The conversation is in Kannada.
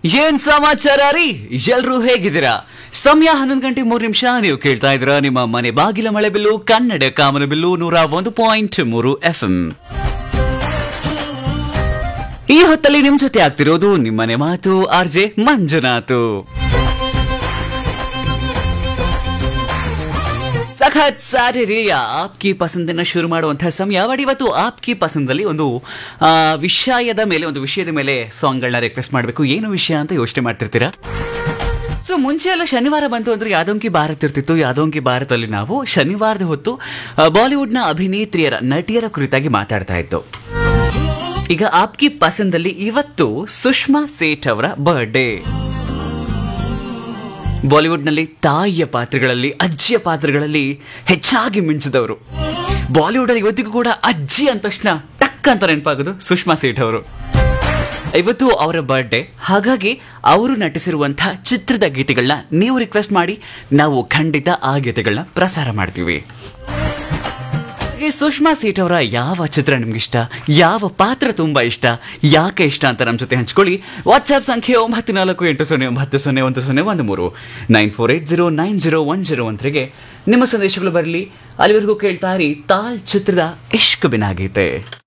ಏನ್ ಸಮಾಚಾರ ರೀ? ಎಲ್ರೂ ಹೇಗಿದ್ದೀರಾ? ಸಮಯ 11:03. ನೀವು ಕೇಳ್ತಾ ಇದ್ದೀರಾ ನಿಮ್ಮ ಮನೆ ಬಾಗಿಲ ಮಳೆ ಬಿಲ್ಲು ಕನ್ನಡ ಕಾಮನ ಬಿಲ್ಲು 101.3 FM. ಈ ಹೊತ್ತಲ್ಲಿ ನಿಮ್ ಜೊತೆ ಆಗ್ತಿರೋದು ನಿಮ್ಮನೆ ಮಾತು RJ ಮಂಜುನಾಥ್. ಸಖತ್ ಸಾರಿರಿಯ ಆಪ್ಕಿ ಪಸಂದನ್ನ ಶುರು ಮಾಡುವಂತಹ ಸಮಯ. ಬಟ್ ಇವತ್ತು ಆಪ್ಕಿ ಪಸಂದಲ್ಲಿ ಒಂದು ವಿಷಯದ ಮೇಲೆ ಸಾಂಗ್ಗಳನ್ನ ರಿಕ್ವೆಸ್ಟ್ ಮಾಡಬೇಕು. ಏನು ವಿಷಯ ಅಂತ ಯೋಚನೆ ಮಾಡ್ತಿರ್ತೀರಾ? ಸೊ ಮುಂಚೆ ಎಲ್ಲ ಶನಿವಾರ ಬಂತು ಅಂದ್ರೆ ಯಾದೋಂಕಿ ಭಾರತ್ ಇರ್ತಿತ್ತು. ಯಾದೋಂಕಿ ಭಾರತಲ್ಲಿ ನಾವು ಶನಿವಾರದ ಹೊತ್ತು ಬಾಲಿವುಡ್ನ ಅಭಿನೇತ್ರಿಯರ ನಟಿಯರ ಕುರಿತಾಗಿ ಮಾತಾಡ್ತಾ ಇತ್ತು. ಈಗ ಆಪ್ಕಿ ಪಸಂದಲ್ಲಿ ಇವತ್ತು ಸುಷ್ಮಾ ಸೇಠ್ ಅವರ ಬರ್ಡೇ. ಬಾಲಿವುಡ್ನಲ್ಲಿ ತಾಯಿಯ ಪಾತ್ರಗಳಲ್ಲಿ, ಅಜ್ಜಿಯ ಪಾತ್ರಗಳಲ್ಲಿ ಹೆಚ್ಚಾಗಿ ಮಿಂಚಿದವರು. ಬಾಲಿವುಡಲ್ಲಿ ಇವತ್ತಿಗೂ ಕೂಡ ಅಜ್ಜಿ ಅಂದ ತಕ್ಷಣ ಟಕ್ ಅಂತ ನೆನಪಾಗೋದು ಸುಷ್ಮಾ ಸೇಠ್ ಅವರು. ಇವತ್ತು ಅವರ ಬರ್ಡೇ, ಹಾಗಾಗಿ ಅವರು ನಟಿಸಿರುವಂತಹ ಚಿತ್ರದ ಗೀತೆಗಳನ್ನ ನೀವು ರಿಕ್ವೆಸ್ಟ್ ಮಾಡಿ, ನಾವು ಖಂಡಿತ ಆ ಗೀತೆಗಳನ್ನ ಪ್ರಸಾರ ಮಾಡ್ತೀವಿ. ಸುಷ್ಮಾ ಸೇಠ್ ಅವರ ಯಾವ ಚಿತ್ರ ನಿಮ್ಗೆ ಇಷ್ಟ, ಯಾವ ಪಾತ್ರ ತುಂಬಾ ಇಷ್ಟ, ಯಾಕೆ ಇಷ್ಟ ಅಂತ ನಮ್ಮ ಜೊತೆ ಹಂಚ್ಕೊಳ್ಳಿ. ವಾಟ್ಸ್ಆಪ್ ಸಂಖ್ಯೆ 9480901013 9480901013 ನಿಮ್ಮ ಸಂದೇಶಗಳು ಬರಲಿ. ಅಲ್ಲಿವರೆಗೂ ಕೇಳ್ತಾ ಇರಿ ತಾಲ್ ಚಿತ್ರದ ಇಷ್ಕ್ ಬಿನಾ ಗೀತೆ.